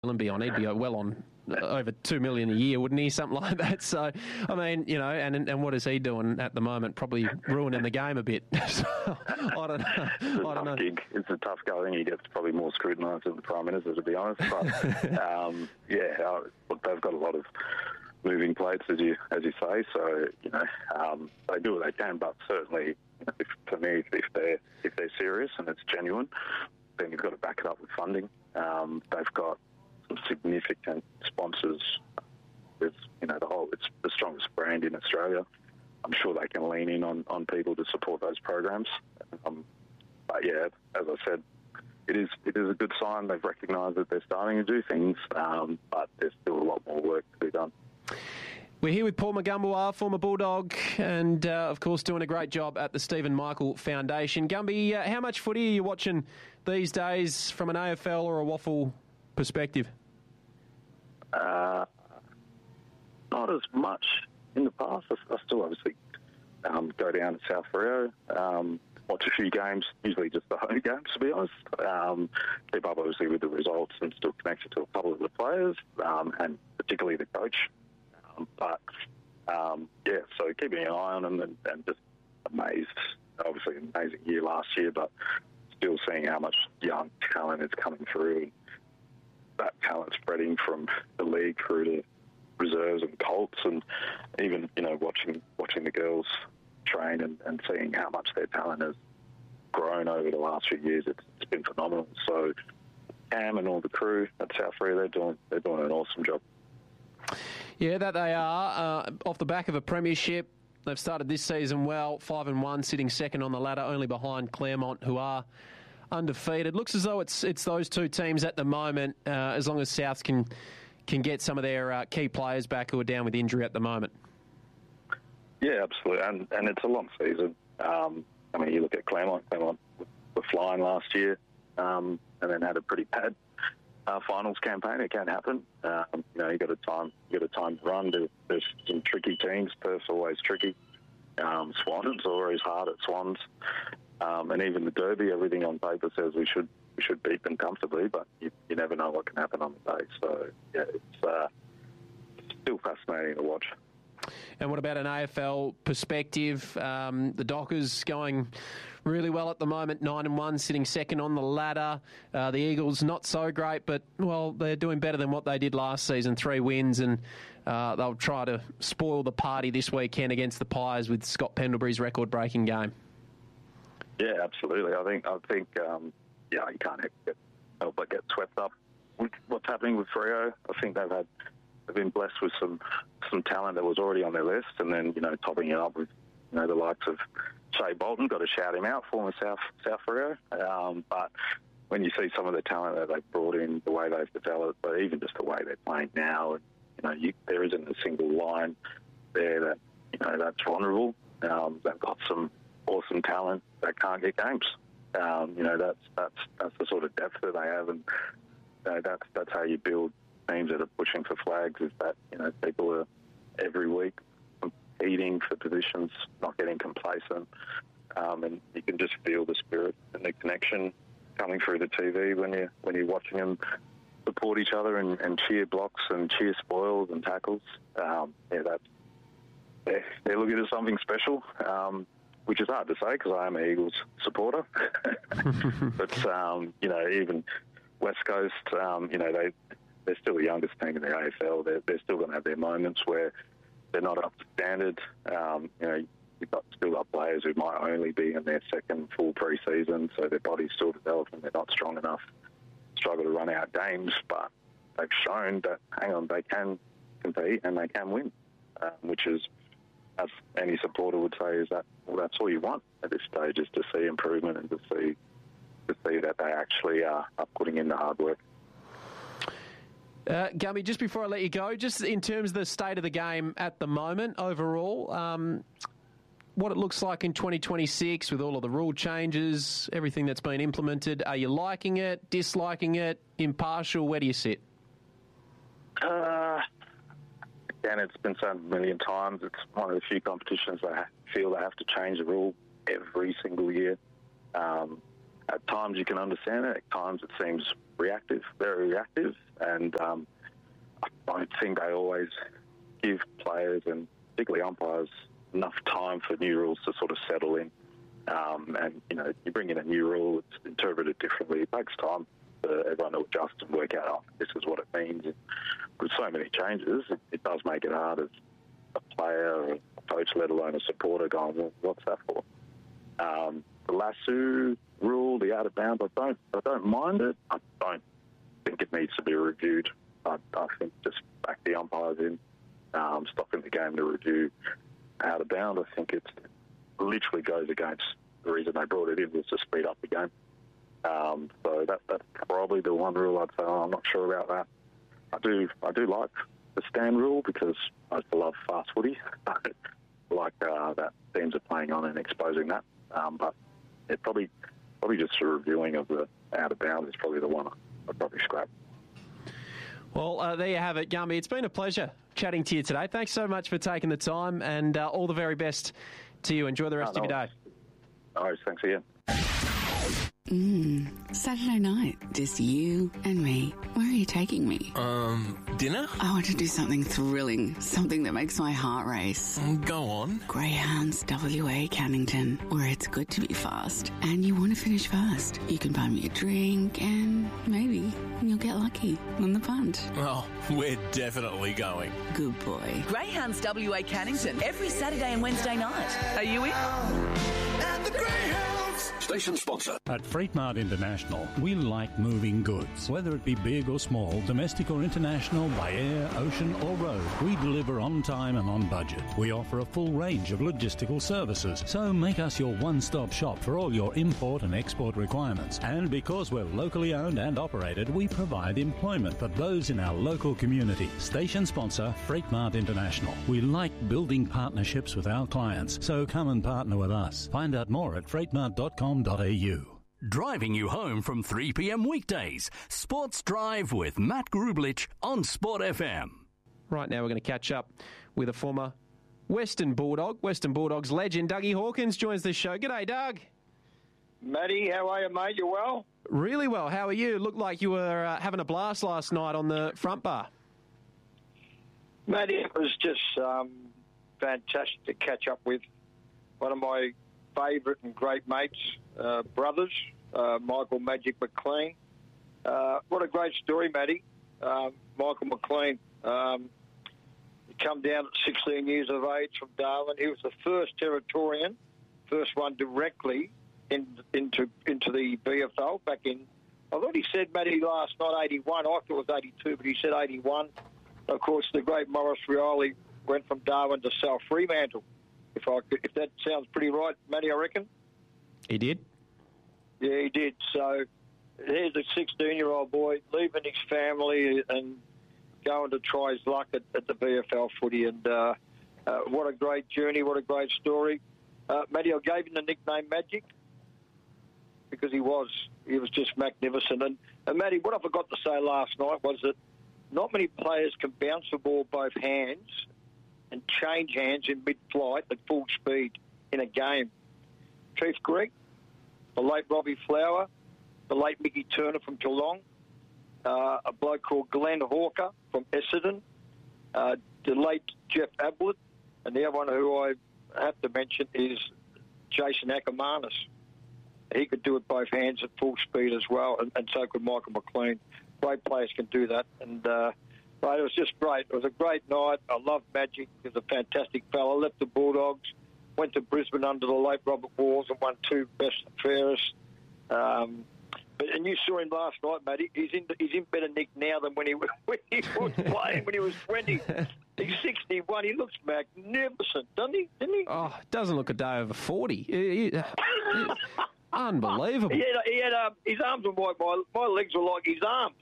and be on, he'd be well on over $2 million a year, wouldn't he? Something like that. So, I mean, you know, and what is he doing at the moment? Probably ruining the game a bit. So, I don't know. It's a tough gig. It's a tough go. I think he gets probably more scrutinised than the Prime Minister, to be honest. But look, they've got a lot of moving plates, as you say. So, you know, they do what they can. But certainly, you know, for me, if they're serious and it's genuine, then you've got to back it up with funding. They've got some significant sponsors. With, you know, it's the strongest brand in Australia. I'm sure they can lean in on people to support those programs. But yeah, as I said, it is a good sign. They've recognised that they're starting to do things, but there's still a lot more work to be done. We're here with Paul Magumboa, former Bulldog, and of course doing a great job at the Stephen Michael Foundation. Gumby, how much footy are you watching these days from an AFL or a WAFL perspective? Not as much in the past. I still obviously go down to South Freo, watch a few games, usually just the home games, to be honest. Keep up obviously with the results and still connected to a couple of the players, and particularly the coach. So keeping an eye on them and just amazed. Obviously an amazing year last year, but still seeing how much young talent is coming through, and that talent spreading from the league through to reserves and Colts, and even, you know, watching the girls train and seeing how much their talent has grown over the last few years. It's been phenomenal. So Cam and all the crew at South Freo, they're doing an awesome job. Yeah, that they are. Off the back of a premiership, they've started this season well, 5-1, sitting second on the ladder, only behind Claremont, who are undefeated. Looks as though it's those two teams at the moment, as long as Souths can get some of their key players back who are down with injury at the moment. Yeah, absolutely, and it's a long season. I mean, you look at Claremont were flying last year, and then had a pretty bad finals campaign. It can happen. You know, you got a time to run. There's some tricky teams. Perth's always tricky. Swans always hard at Swans, and even the Derby. Everything on paper says we should beat them comfortably, but you never know what can happen on the day. So yeah, it's still fascinating to watch. And what about an AFL perspective? The Dockers going really well at the moment, 9-1, sitting second on the ladder. The Eagles not so great, but, well, they're doing better than what they did last season, 3 wins, and they'll try to spoil the party this weekend against the Pies with Scott Pendlebury's record-breaking game. Yeah, absolutely. I think you can't help but get swept up with what's happening with Freo. I think they've been blessed with some talent that was already on their list, and then, you know, topping it up with, you know, the likes of Shea Bolton. Got to shout him out, former South Freo. But when you see some of the talent that they've brought in, the way they've developed, but even just the way they're playing now, and, you know, there isn't a single line there that, you know, that's vulnerable. They've got some awesome talent that can't get games. You know, that's the sort of depth that they have, and you know, that's how you build teams that are pushing for flags. Is that, you know, people are every week competing for positions, not getting complacent, and you can just feel the spirit and the connection coming through the TV when you're watching them support each other and cheer blocks and cheer spoils and tackles. They're looking at something special, which is hard to say because I am an Eagles supporter. But you know, even West Coast, you know, they're still the youngest team in the AFL. They're still going to have their moments where they're not up to standard. You know, you've still got players who might only be in their second full pre-season, so their body's still developing. They're not strong enough, struggle to run out games, but they've shown that, hang on, they can compete and they can win, which is, as any supporter would say, is that, well, that's all you want at this stage, is to see improvement and to see that they actually are putting in the hard work. Gummy, just before I let you go, just in terms of the state of the game at the moment overall, what it looks like in 2026 with all of the rule changes, everything that's been implemented, are you liking it, disliking it, impartial? Where do you sit? Again, it's been said a million times. It's one of the few competitions that I feel they have to change the rule every single year. And at times you can understand it. At times it seems reactive, very reactive, and I don't think they always give players and particularly umpires enough time for new rules to sort of settle in. And, you know, you bring in a new rule, it's interpreted differently. It takes time for everyone to adjust and work out, oh, this is what it means. And with so many changes, it does make it hard as a player or a coach, let alone a supporter, going, well, what's that for? The lasso rule, the out of bounds, I don't mind it. I don't think it needs to be reviewed. I think just back the umpires in, stopping the game to review out of bounds. I think it literally goes against the reason they brought it in, was to speed up the game. So that's probably the one rule I'd say, I'm not sure about that. I do like the stand rule because I used to love fast footy. Like that teams are playing on and exposing that. But it probably just a reviewing of the out of bounds is probably the one I'd probably scrap. Well, there you have it, Gumby. It's been a pleasure chatting to you today. Thanks so much for taking the time, and all the very best to you. Enjoy the rest of your day. No worries. Thanks again. Saturday night, just you and me. Where are you taking me? Dinner? I want to do something thrilling, something that makes my heart race. Go on. Greyhounds WA Cannington, where it's good to be fast and you want to finish fast. You can buy me a drink and maybe you'll get lucky on the punt. Oh, we're definitely going. Good boy. Greyhounds WA Cannington, every Saturday and Wednesday night. Are you in? At the Greyhounds. Station sponsor. At Freight Mart International, we like moving goods. Whether it be big or small, domestic or international, by air, ocean or road, we deliver on time and on budget. We offer a full range of logistical services, so make us your one-stop shop for all your import and export requirements. And because we're locally owned and operated, we provide employment for those in our local community. Station sponsor, Freight Mart International. We like building partnerships with our clients, so come and partner with us. Find out more at freightmart.com.au. Driving you home from 3 p.m. weekdays. Sports Drive with Matt Grublich on Sport FM. Right now we're going to catch up with a former Western Bulldogs legend, Dougie Hawkins, joins the show. G'day, Doug. Matty, how are you, mate? You well? Really well. How are you? Looked like you were having a blast last night on the front bar. Matty, it was just fantastic to catch up with one of my favourite and great mates, brothers, Michael Magic McLean. What a great story, Matty. Michael McLean, he come down at 16 years of age from Darwin. He was the first Territorian, first one directly into the VFL back in, I thought he said, Matty, last night, 81. I thought it was 82, but he said 81. Of course, the great Morris Rioli went from Darwin to South Fremantle. If that sounds pretty right, Matty, I reckon. He did? Yeah, he did. So here's a 16-year-old boy leaving his family and going to try his luck at the VFL footy. And what a great journey, what a great story. Matty, I gave him the nickname Magic because he was just magnificent. And Matty, what I forgot to say last night was that not many players can bounce the ball both hands and change hands in mid-flight at full speed in a game. Chief Greg, the late Robbie Flower, the late Mickey Turner from Geelong, a bloke called Glenn Hawker from Essendon, the late Jeff Ablett, and the other one who I have to mention is Jason Ackermanis. He could do it both hands at full speed as well, and so could Michael McLean. Great players can do that, and but it was just great. It was a great night. I loved Magic. He was a fantastic fellow. Left the Bulldogs, went to Brisbane under the late Robert Walls and won 2 best and fairest. And you saw him last night, Matty. He's in better nick now than when he was playing when he was 20. He's 61. He looks magnificent, doesn't he? Didn't he? Oh, doesn't look a day over 40. Unbelievable. He had his arms were like my legs were like his arms.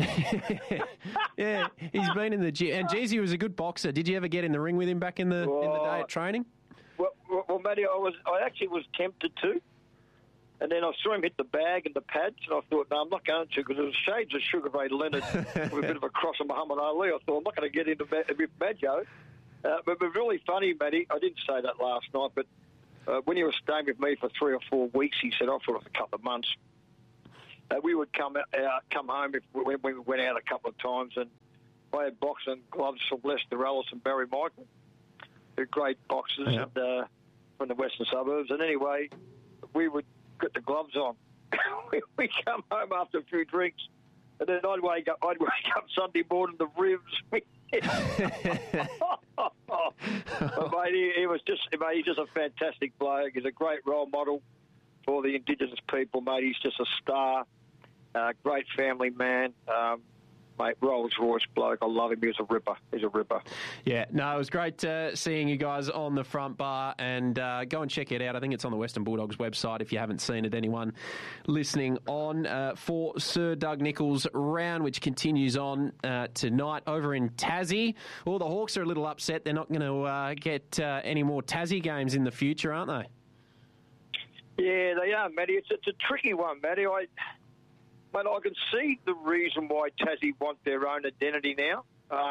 Yeah, he's been in the gym. And geez, he was a good boxer. Did you ever get in the ring with him back in the day at training? Well, Matty, I actually was tempted to. And then I saw him hit the bag and the pads, and I thought, no, I'm not going to, because it was shades of Sugar Ray Leonard with a bit of a cross of Muhammad Ali. I thought, I'm not going to get into with Madjo. But really funny, Matty, I didn't say that last night, but when he was staying with me for 3 or 4 weeks, he said, I thought it was a couple of months, we would come home when we went out a couple of times, and I had boxing gloves from Lester Ellis and Barry Michael. They're great boxers from the western suburbs. And anyway, we would get the gloves on. We come home after a few drinks, and then I'd wake up Sunday morning, the ribs. Mate, he's just a fantastic bloke. He's a great role model for the Indigenous people, mate. He's just a star, great family man. Mate, Rolls Royce bloke. I love him. He's a ripper. Yeah, no, it was great seeing you guys on the front bar, and go and check it out. I think it's on the Western Bulldogs website if you haven't seen it. Anyone listening on for Sir Doug Nicholls round, which continues on tonight over in Tassie. Well, the Hawks are a little upset. They're not going to get any more Tassie games in the future, aren't they? Yeah, they are, Matty. It's a tricky one, Matty. But I can see the reason why Tassie want their own identity now.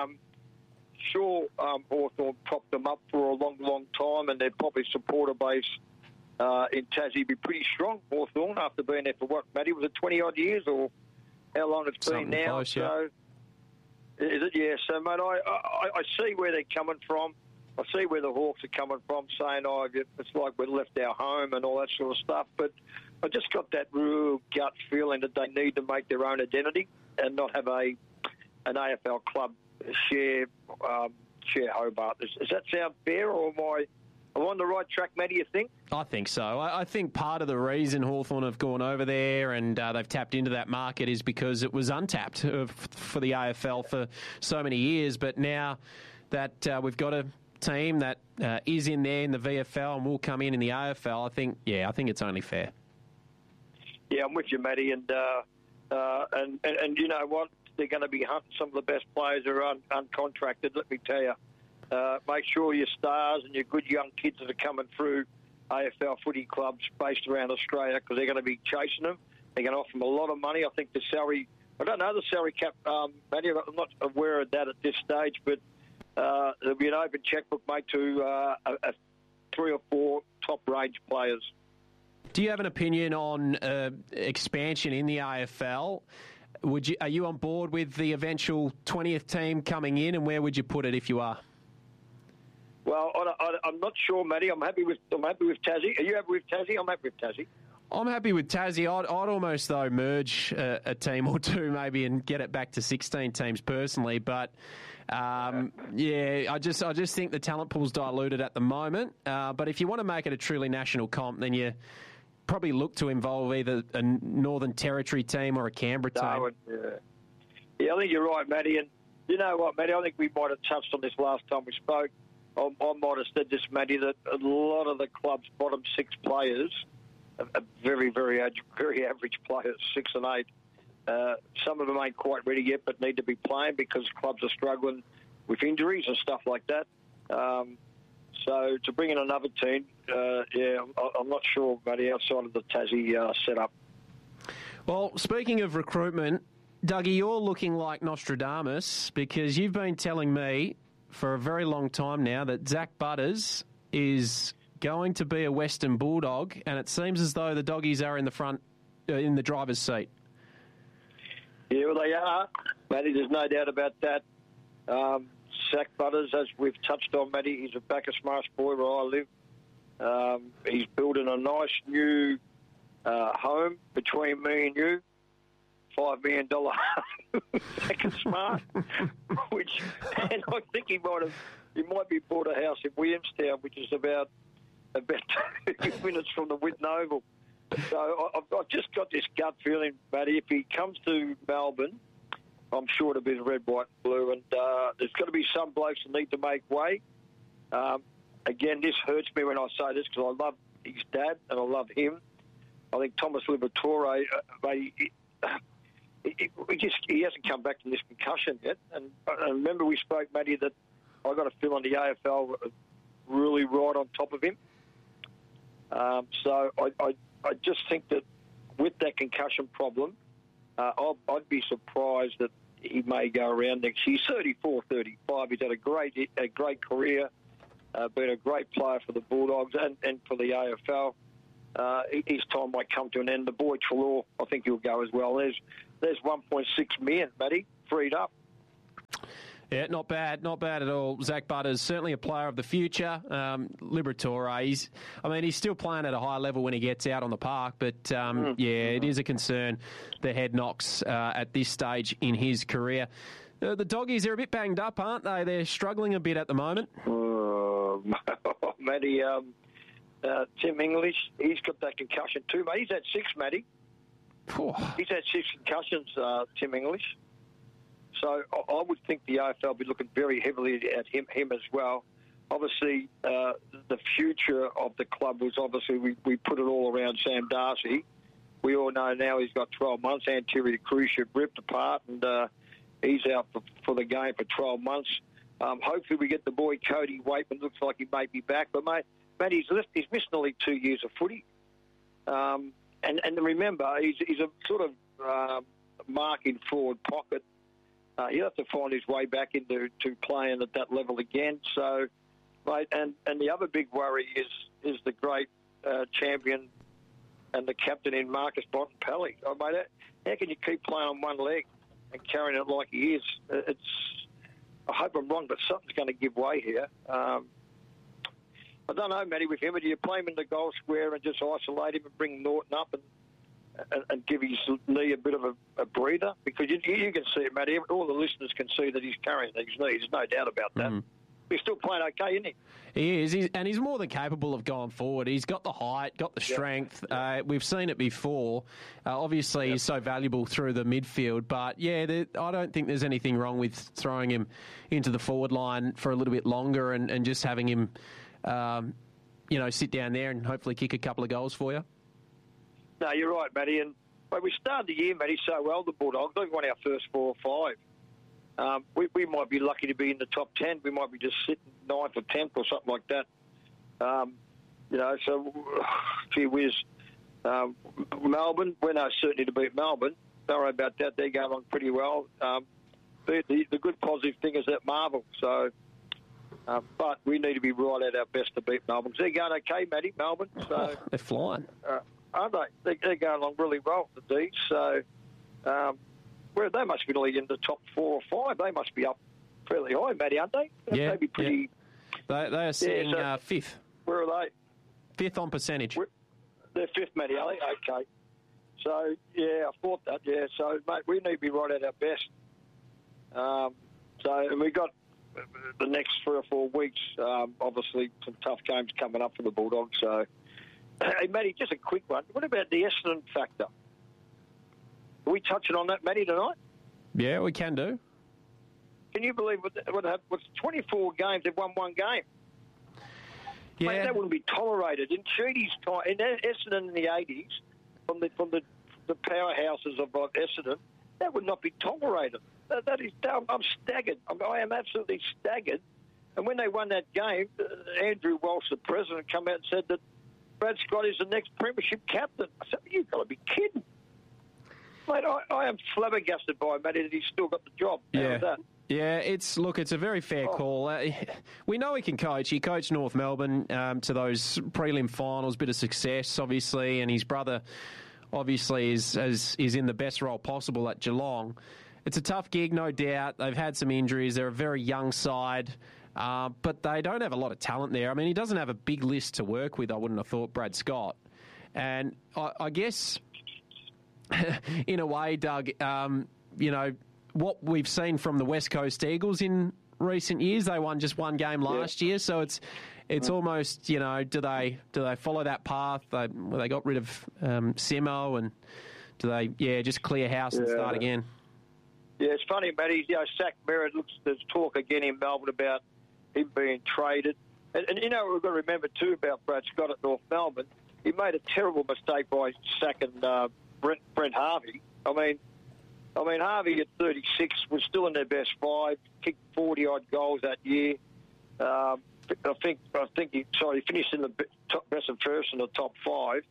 Sure, Hawthorn propped them up for a long, long time, and their probably supporter base in Tassie be pretty strong, Hawthorn, after being there for what, Matty? Was it 20-odd years or how long it's been now? Close, yeah. So, is it? Yeah. So, mate, I see where they're coming from. I see where the Hawks are coming from, saying, it's like we left our home and all that sort of stuff. But I just got that real gut feeling that they need to make their own identity and not have an AFL club share Hobart. Does that sound fair, or am I on the right track, Matty, you think? I think so. I think part of the reason Hawthorn have gone over there and they've tapped into that market is because it was untapped for the AFL for so many years. But now that we've got a team that is in there in the VFL and will come in the AFL, I think it's only fair. Yeah, I'm with you, Matty, and you know what? They're going to be hunting some of the best players who are uncontracted. Let me tell you, make sure your stars and your good young kids that are coming through AFL footy clubs based around Australia, because they're going to be chasing them. They're going to offer them a lot of money. I think the salary, I don't know the salary cap, Matty. I'm not aware of that at this stage, but there'll be an open checkbook, mate, to 3 or 4 top-range players. Do you have an opinion on expansion in the AFL? Are you on board with the eventual 20th team coming in, and where would you put it if you are? Well, I'm not sure, Matty. I'm happy with Tassie. Are you happy with Tassie? I'm happy with Tassie. I'm happy with Tassie. I'd almost, though, merge a team or two maybe and get it back to 16 teams personally. But, I just think the talent pool's diluted at the moment. But if you want to make it a truly national comp, then you probably look to involve either a Northern Territory team or a Canberra team. Yeah, I think you're right, Matty. And you know what, Matty? I think we might have touched on this last time we spoke. I might have said this, Matty, that a lot of the club's bottom 6 players are very, very average players, 6 and 8. Some of them ain't quite ready yet, but need to be playing because clubs are struggling with injuries and stuff like that. So to bring in another team, I'm not sure, Matty, outside of the Tassie setup. Well, speaking of recruitment, Dougie, you're looking like Nostradamus, because you've been telling me for a very long time now that Zach Butters is going to be a Western Bulldog, and it seems as though the doggies are in the front, in the driver's seat. Yeah, well, they are, Matty. There's no doubt about that. Zach Butters, as we've touched on, Matty, he's a Bacchus Marsh boy where I live. He's building a nice new home between me and you, $5 million Bacchus Marsh, and I think he might be bought a house in Williamstown, which is about 30 minutes from the Whitten Oval. So I've just got this gut feeling, Matty, if he comes to Melbourne, I'm sure it'll be the red, white, and blue, and there's got to be some blokes that need to make way. Again, this hurts me when I say this because I love his dad and I love him. I think Thomas Liberatore, he hasn't come back from this concussion yet. And I remember we spoke, Matty, that I got a feeling the AFL really right on top of him. So I just think that with that concussion problem, I'd be surprised that he may go around next year. He's 34, 35. He's had a great career, been a great player for the Bulldogs and for the AFL. his time might come to an end. The boy Treloar, I think he'll go as well. There's 1.6 million, Matty, freed up. Yeah, not bad at all. Zach Butters, certainly a player of the future. Liberatore, he's still playing at a high level when he gets out on the park, but it is a concern, the head knocks at this stage in his career. The doggies, they're a bit banged up, aren't they? They're struggling a bit at the moment. Matty, Tim English, he's got that concussion too, mate. He's had 6, Matty. He's had 6 concussions, Tim English. So I would think the AFL will be looking very heavily at him as well. Obviously, the future of the club was obviously we put it all around Sam Darcy. We all know now he's got 12 months, anterior cruciate ripped apart, and he's out for the game for 12 months. Hopefully we get the boy Cody Waitman. Looks like he may be back. But, mate, he's missed nearly 2 years of footy. And remember, he's a sort of marking forward pocket. He'll have to find his way back into playing at that level again. So, mate, and the other big worry is the great champion and the captain in Marcus Bontempelli. Oh, mate, how can you keep playing on one leg and carrying it like he is? I hope I'm wrong, but something's going to give way here. I don't know, Matty, with him. Do you play him in the goal square and just isolate him and bring Norton up and give his knee a bit of a breather? Because you can see it, Matty. All the listeners can see that he's carrying his knee. There's no doubt about that. He's still playing okay, isn't he? He is, and he's more than capable of going forward. He's got the height, got the strength. We've seen it before. Obviously, he's so valuable through the midfield. But, I don't think there's anything wrong with throwing him into the forward line for a little bit longer and just having him, sit down there and hopefully kick a couple of goals for you. No, you're right, Matty. And we started the year, Matty, so well, the Bulldogs. They've won our first 4 or 5. We might be lucky to be in the top 10. We might be just sitting 9th or 10th or something like that. So, gee whiz. Melbourne, we're no certainty to beat Melbourne. Don't worry about that. They're going on pretty well. The good positive thing is that Marvel. So, but we need to be right at our best to beat Melbourne. They're going okay, Matty, Melbourne. So, they're flying. Aren't they? They're going along really well, the D's. So, they must be in the top 4 or 5. They must be up fairly high, Matty, aren't they? Yeah. They'd be pretty... Yeah. They are sitting 5th. Where are they? 5th on percentage. They're 5th, Matty, are they? Okay. So, I thought that, So, mate, we need to be right at our best. And we got the next 3 or 4 weeks, obviously, some tough games coming up for the Bulldogs. So, hey, Matty, just a quick one. What about the Essendon factor? Are we touching on that, Matty, tonight? Yeah, we can do. Can you believe what happened? With 24 games, they've won 1 game. Yeah. Mate, that wouldn't be tolerated. In Cheaty's time, in Essendon in the 80s, from the powerhouses of Essendon, that would not be tolerated. I'm staggered. I am absolutely staggered. And when they won that game, Andrew Walsh, the president, came out and said that Brad Scott is the next premiership captain. I said, you've got to be kidding. Mate, I am flabbergasted by him, Matty, that he's still got the job. Yeah, it's a very fair call. We know he can coach. He coached North Melbourne to those prelim finals, bit of success, obviously, and his brother, obviously, is in the best role possible at Geelong. It's a tough gig, no doubt. They've had some injuries. They're a very young side, but they don't have a lot of talent there. I mean, he doesn't have a big list to work with, I wouldn't have thought, Brad Scott. And I guess... in a way, Doug, what we've seen from the West Coast Eagles in recent years, they won just 1 game last year, so it's almost, do they follow that path? They got rid of Simo, and do they, just clear house and start again? Yeah, it's funny, Matty. Zach Merritt there's talk again in Melbourne about him being traded. And we've got to remember, too, about Brad Scott at North Melbourne. He made a terrible mistake by sacking Brent Harvey. I mean, Harvey at 36 was still in their best 5, kicked 40-odd goals that year. I think he finished in the best and first in the top 5.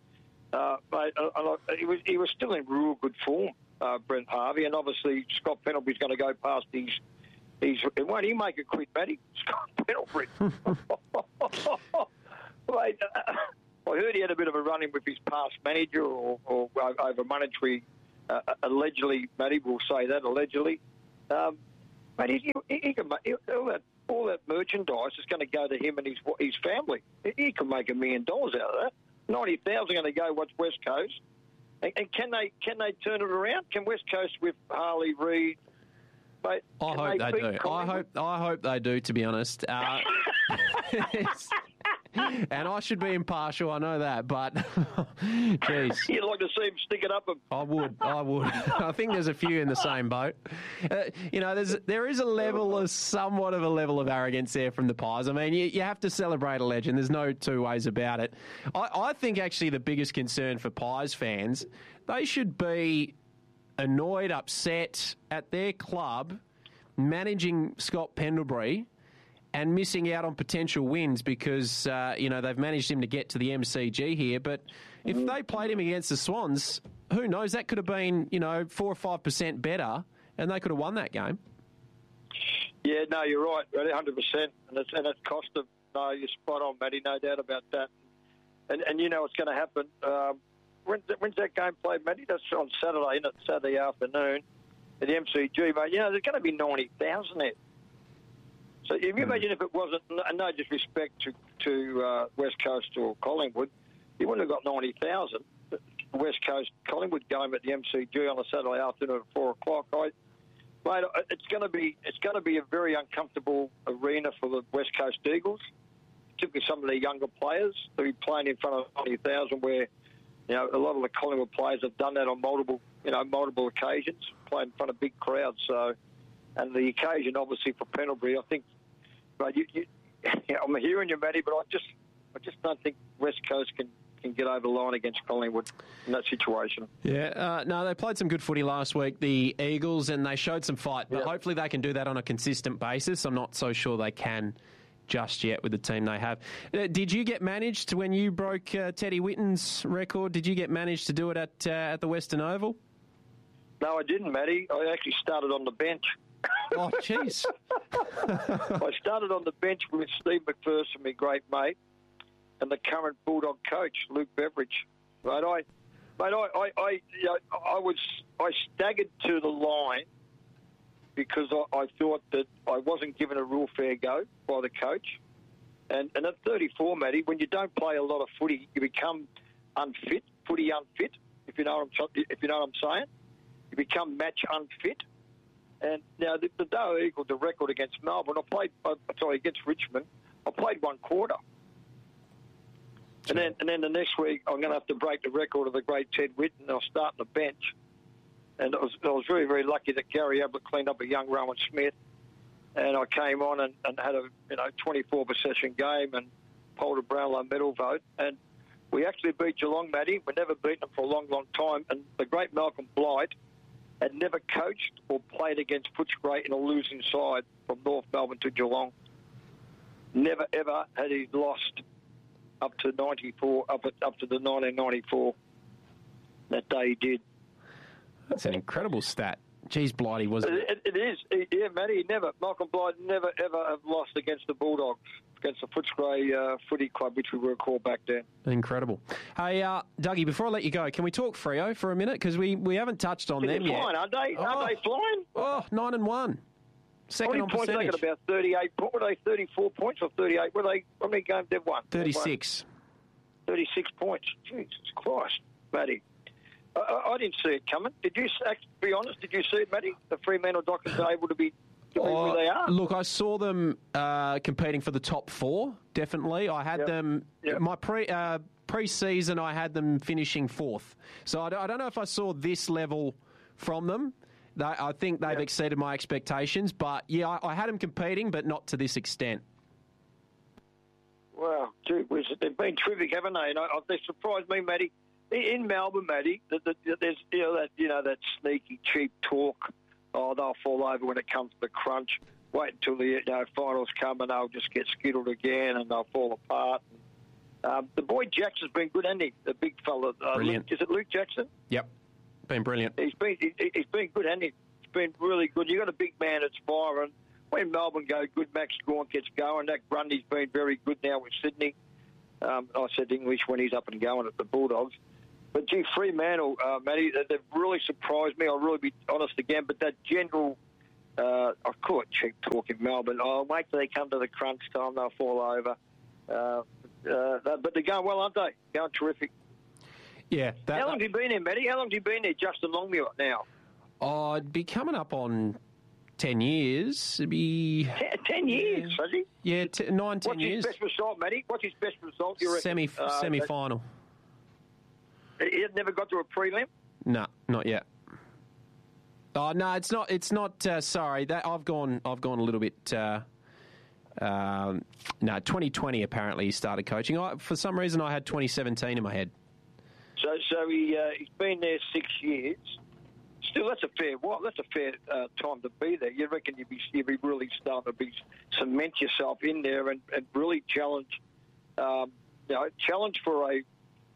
He was still in real good form, Brent Harvey, and obviously Scott Pendlebury's going to go past his. Won't he make a quit, Matty? Scott Pendlebury. Mate, I heard he had a bit of a run-in with his past manager or over monetary, allegedly, Matty, we'll say that, allegedly. But he can make, all that merchandise is going to go to him and his family. He can make $1 million out of that. 90,000 going to go what's West Coast. And can they turn it around? Can West Coast with Harley Reid? I hope they do. I hope they do. To be honest, and I should be impartial. I know that, but geez, you'd like to see him stick it up him. I would. I think there's a few in the same boat. There is somewhat of a level of arrogance there from the Pies. I mean, you have to celebrate a legend. There's no two ways about it. I think actually the biggest concern for Pies fans, they should be annoyed, upset at their club managing Scott Pendlebury and missing out on potential wins because, they've managed him to get to the MCG here. But if they played him against the Swans, who knows? That could have been, 4 or 5% better and they could have won that game. Yeah, no, you're right, 100%. And it's cost them. No, you're spot on, Matty, no doubt about that. And you know what's going to happen. When's that game played, Matty? That's on Saturday, isn't it? Saturday afternoon at the MCG, mate. There's going to be 90,000 there. So if you imagine if it wasn't, no disrespect to West Coast or Collingwood, you wouldn't have got 90,000. West Coast Collingwood game at the MCG on a Saturday afternoon at 4 o'clock. Mate, it's going to be a very uncomfortable arena for the West Coast Eagles, particularly some of their younger players. They'll be playing in front of 90,000 where, a lot of the Collingwood players have done that on multiple occasions, playing in front of big crowds. So, and the occasion, obviously, for Pendlebury, I think, mate, I'm hearing you, Matty, but I just don't think West Coast can get over the line against Collingwood in that situation. Yeah, no, they played some good footy last week, the Eagles, and they showed some fight. But hopefully they can do that on a consistent basis. I'm not so sure they can just yet with the team they have. Did you get managed when you broke Teddy Whitten's record? Did you get managed to do it at the Western Oval? No, I didn't, Matty. I actually started on the bench. Oh, jeez. I started on the bench with Steve McPherson, my great mate, and the current Bulldog coach, Luke Beveridge. I staggered to the line because I thought that I wasn't given a real fair go by the coach. And at 34, Matty, when you don't play a lot of footy, you become footy unfit, if you know what I'm saying. You become match unfit. And now the day I equaled the record against Melbourne, against Richmond, I played one quarter. And then the next week, I'm going to have to break the record of the great Ted Whitten. I'll start on the bench. And I was very, very lucky that Gary Ablett cleaned up a young Rowan Smith. And I came on and had a 24 possession game and polled a Brownlow medal vote. And we actually beat Geelong, Matty. We've never beaten them for a long, long time. And the great Malcolm Blight had never coached or played against Footscray in a losing side from North Melbourne to Geelong. Never, ever had he lost up to 94, up to the 1994. That day he did. That's an incredible stat. Jeez, Blighty, wasn't it? It is. Yeah, Matty, Malcolm Blight never, ever have lost against the Bulldogs, against the Footscray Footy Club, which we were called back then. Incredible. Hey, Dougie, before I let you go, can we talk Freo for a minute? Because we haven't touched on them yet. They're flying, aren't they? Aren't they flying? Oh, 9-1. Second on percentage. How many points they got? About 38. Were they 34 points or 38? How many games they've won? 36. 36 points. Jesus Christ, Matty. I didn't see it coming. Did you, to be honest, did you see it, Matty? The Fremantle Dockers are able to be where they are? Look, I saw them competing for the top 4, definitely. I had them, my pre-season, I had them finishing 4th. So I don't know if I saw this level from them. I think they've exceeded my expectations. But, yeah, I had them competing, but not to this extent. Well, they've been terrific, haven't they? And they surprised me, Matty. In Melbourne, Matty, there's that sneaky, cheap talk. Oh, they'll fall over when it comes to the crunch. Wait until the finals come and they'll just get skittled again and they'll fall apart. The boy Jackson's been good, hasn't he? The big fella. Brilliant. Is it Luke Jackson? Yep, been brilliant. He's been good, hasn't he? He's been really good. You've got a big man that's firing. When Melbourne go good, Max Gaunt gets going. That Grundy's been very good now with Sydney. I said English when he's up and going at the Bulldogs. But, gee, Fremantle, Matty, they've really surprised me. I'll really be honest again. But that general, I call it cheap talk in Melbourne. Oh, wait till they come to the crunch time, they'll fall over. But they're going well, aren't they? Going terrific. Yeah. How long have you been there, Matty? How long have you been there, Justin Longmuir, now? Oh, it'd be coming up on 10 years. It'd be... 10 years, has he? Yeah, 9, 10 years. What's his best result, Matty? What's his best result, you reckon? Semi-final. He never got to a prelim? No, not yet. Oh no, it's not. It's not. Sorry, that I've gone a little bit. No, 2020 apparently he started coaching. For some reason, I had 2017 in my head. So he's been there 6 years. Still, that's a fair time to be there. You reckon you'd be really starting to cement yourself in there and really challenge for a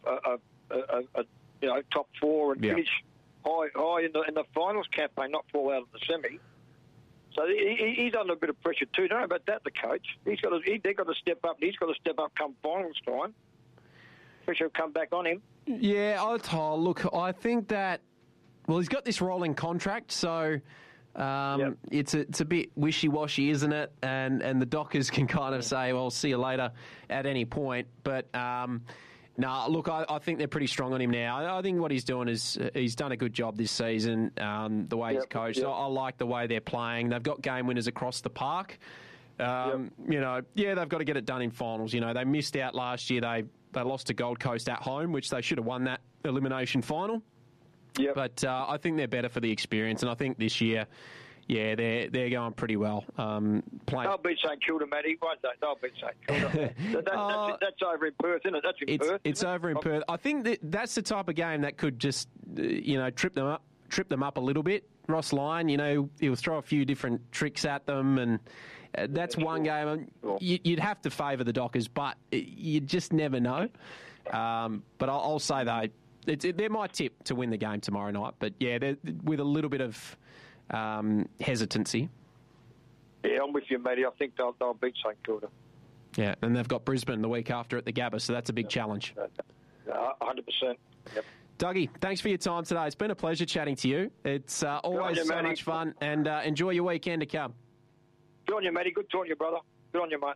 top four and finish high in the finals campaign, not fall out of the semi. So he's under a bit of pressure too. Don't know about that, the coach. They've got to step up, and he's got to step up come finals time. Pressure will come back on him. Yeah, look, I think that. Well, he's got this rolling contract, so it's a bit wishy-washy, isn't it? And the Dockers can kind of say, well, see you later at any point. But, look, I think they're pretty strong on him now. I think what he's doing is he's done a good job this season, the way he's coached. Yep. I like the way they're playing. They've got game winners across the park. They've got to get it done in finals. They missed out last year. They lost to Gold Coast at home, which they should have won that elimination final. Yep. But I think they're better for the experience, and I think this year, they're going pretty well. They'll beat St Kilda, Matty, won't they? They'll beat St Kilda. That's over in Perth, isn't it? That's in Perth. It's over in Perth. I think that's the type of game that could just, trip them up a little bit. Ross Lyon, he'll throw a few different tricks at them, and that's one game. You'd have to favour the Dockers, but you just never know. But I'll say they're my tip to win the game tomorrow night. But they're with a little bit of hesitancy. Yeah, I'm with you, Matty. I think they'll beat St Kilda. Yeah, and they've got Brisbane the week after at the Gabba, so that's a big challenge. 100%. Yep. Dougie, thanks for your time today. It's been a pleasure chatting to you. It's always so much fun, and enjoy your weekend to come. Good on you, Matty. Good talking to you, brother. Good on you, mate.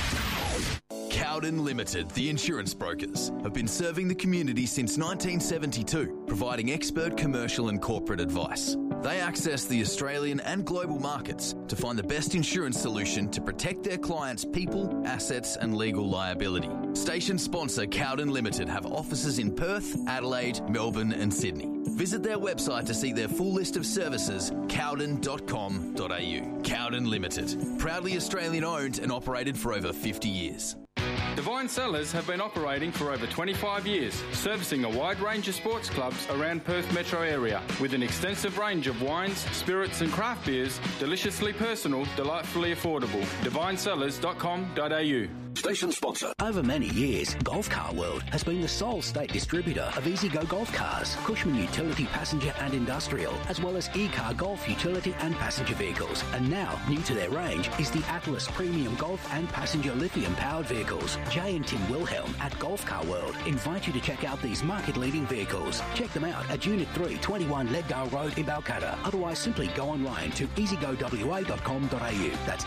Cowden Limited, the insurance brokers, have been serving the community since 1972, providing expert commercial and corporate advice. They access the Australian and global markets to find the best insurance solution to protect their clients' people, assets and legal liability. Station sponsor Cowden Limited have offices in Perth, Adelaide, Melbourne and Sydney. Visit their website to see their full list of services, cowden.com.au. Cowden Limited, proudly Australian owned and operated for over 50 years. Divine Cellars have been operating for over 25 years, servicing a wide range of sports clubs around Perth metro area with an extensive range of wines, spirits and craft beers, deliciously personal, delightfully affordable. divinecellars.com.au. Station sponsor. Over many years, Golf Car World has been the sole state distributor of EasyGo golf cars, Cushman Utility Passenger and Industrial, as well as E-Car Golf Utility and Passenger Vehicles. And now, new to their range is the Atlas Premium Golf and Passenger Lithium-powered vehicles. Jay and Tim Wilhelm at Golf Car World invite you to check out these market-leading vehicles. Check them out at Unit 3, 21 Leaddale Road in Balcatta. Otherwise, simply go online to easygowa.com.au. That's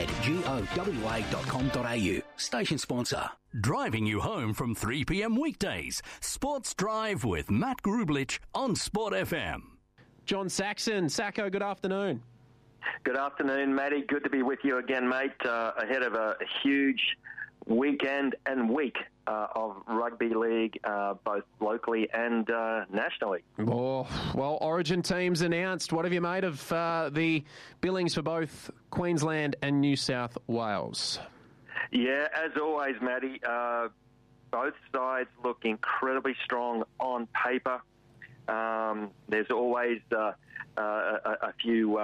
easygowa.com.au. Station sponsor. Driving you home from 3 p.m. weekdays. Sports Drive with Matt Grublich on Sport FM. John Saxon. Sacco, good afternoon. Good afternoon, Matty. Good to be with you again, mate, ahead of a huge weekend and week of rugby league, both locally and nationally. Oh, well, Origin teams announced. What have you made of the billings for both Queensland and New South Wales? Yeah, as always, Matty, both sides look incredibly strong on paper. There's always a few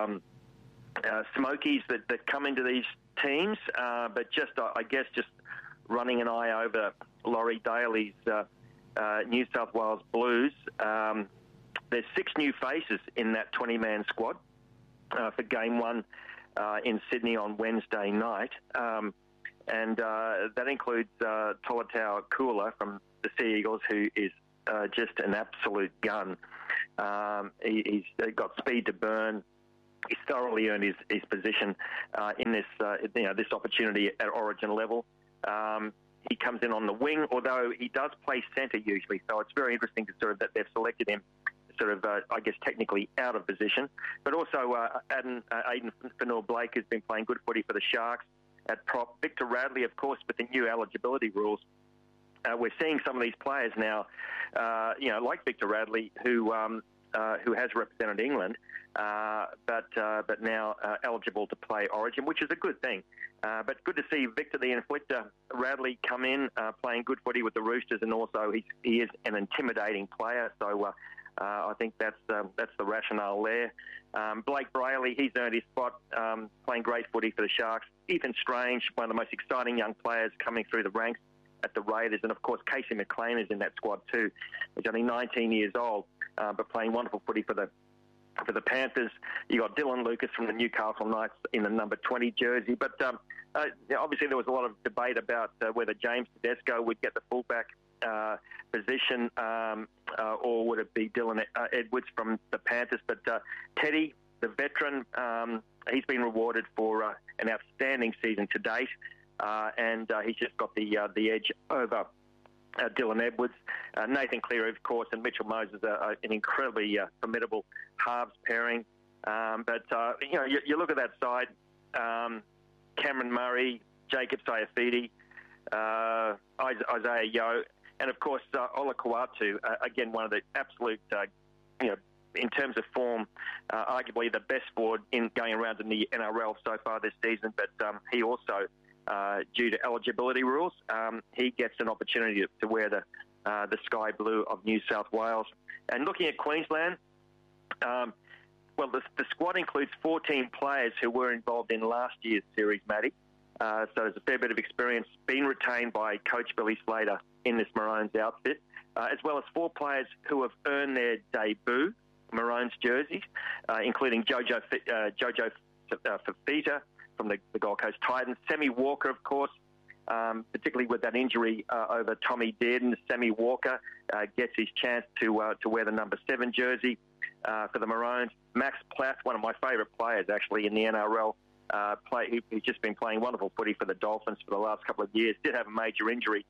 smokies that come into these teams, but just running an eye over Laurie Daly's New South Wales Blues, there's 6 new faces in that 20-man squad for Game 1 in Sydney on Wednesday night. and that includes Tolotau Kula from the Sea Eagles, who is just an absolute gun. He's got speed to burn. He's thoroughly earned his position in this this opportunity at Origin level. He comes in on the wing, although he does play centre usually. So it's very interesting to sort of that they've selected him sort of, I guess, technically out of position. But also Aiden Fanua-Blake has been playing good footy for the Sharks at prop. Victor Radley, of course, with the new eligibility rules. We're seeing some of these players now, like Victor Radley, who has represented England, but now eligible to play Origin, which is a good thing. But good to see Victor the Inflictor Radley come in, playing good footy with the Roosters, and also he is an intimidating player. So I think that's the rationale there. Blake Brayley, he's earned his spot, playing great footy for the Sharks. Ethan Strange, one of the most exciting young players coming through the ranks at the Raiders, and of course Casey McLean is in that squad too. He's only 19 years old, but playing wonderful footy for the Panthers. You got Dylan Lucas from the Newcastle Knights in the number 20 jersey. But obviously there was a lot of debate about whether James Tedesco would get the fullback position or would it be Dylan Edwards from the Panthers. But Teddy, the veteran, he's been rewarded for an outstanding season to date, and he's just got the edge over Dylan Edwards. Nathan Cleary, of course, and Mitchell Moses are an incredibly formidable halves pairing. But you look at that side, Cameron Murray, Jacob Saifidi, Isaiah Yeo, and of course Ola Kawatu, again one of the absolute, in terms of form, arguably the best forward in going around in the NRL so far this season. But he also, due to eligibility rules, he gets an opportunity to wear the sky blue of New South Wales. And looking at Queensland, the squad includes 14 players who were involved in last year's series, Matty. So there's a fair bit of experience being retained by Coach Billy Slater in this Maroons outfit, as well as 4 players who have earned their debut Maroons jerseys, including Jojo Fafita from the Gold Coast Titans, Sammy Walker, of course, particularly with that injury over Tommy Dearden. Sammy Walker gets his chance to wear the number 7 jersey for the Maroons. Max Plath, one of my favourite players actually in the NRL, he's just been playing wonderful footy for the Dolphins for the last couple of years. Did have a major injury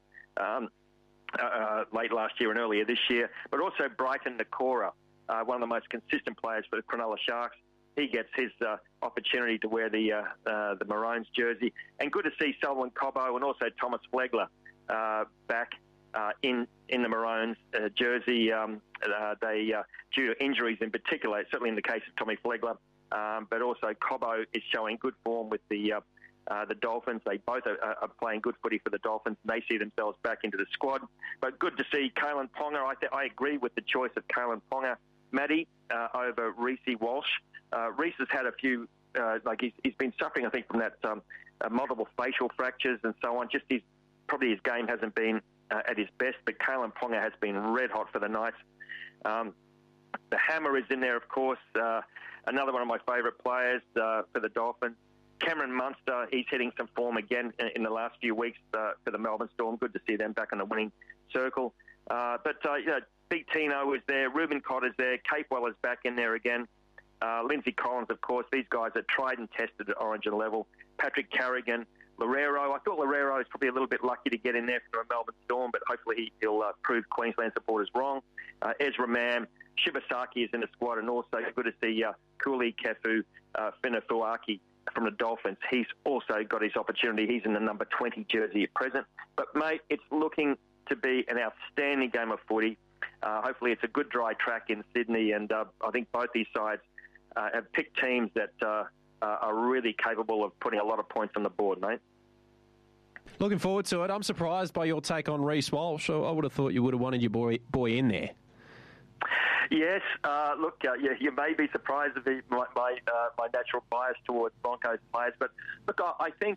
late last year and earlier this year, but also Brighton Nakora, one of the most consistent players for the Cronulla Sharks. He gets his opportunity to wear the Maroons jersey. And good to see Selwyn Cobbo and also Thomas Flegler back in the Maroons jersey. They due to injuries in particular, certainly in the case of Tommy Flegler, but also Cobbo is showing good form with the Dolphins. They both are playing good footy for the Dolphins, and they see themselves back into the squad. But good to see Kalen Ponga. I agree with the choice of Kalen Ponga, Matty, over Reece Walsh. Reece has had a few, he's been suffering, I think, from that multiple facial fractures and so on. Just his game hasn't been at his best, but Kalen Ponga has been red hot for the Knights. The Hammer is in there, of course, another one of my favourite players for the Dolphins. Cameron Munster, he's hitting some form again in the last few weeks for the Melbourne Storm. Good to see them back on the winning circle. But Big Tino is there, Ruben Cotter's there, Capewell is back in there again. Lindsay Collins, of course. These guys are tried and tested at Origin level. Patrick Carrigan, Loureiro. I thought Loureiro is probably a little bit lucky to get in there for a Melbourne Storm, but hopefully he'll prove Queensland supporters wrong. Ezra Mam, Shibasaki is in the squad, and also good to see Kuli Kefu Finafuaki from the Dolphins. He's also got his opportunity. He's in the number 20 jersey at present. But, mate, it's looking to be an outstanding game of footy. Hopefully it's a good dry track in Sydney, and I think both these sides have picked teams that are really capable of putting a lot of points on the board, mate. Looking forward to it. I'm surprised by your take on Reece Walsh. I would have thought you would have wanted your boy in there. Yes, look, you may be surprised at my natural bias towards Broncos players, but look, I think